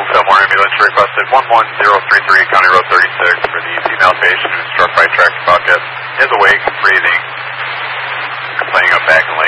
Fillmore ambulance requested 11033 County Road 36 for the female patient who was struck by a tractor bucket. Is awake, breathing, complaining of back and leg